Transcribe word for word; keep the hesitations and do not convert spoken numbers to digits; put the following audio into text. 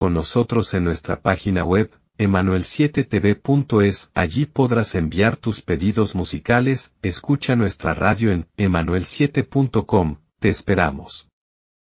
o nosotros en nuestra página web, emanuel siete t v punto es. Allí podrás enviar tus pedidos musicales. Escucha nuestra radio en emanuel siete punto com. Te esperamos.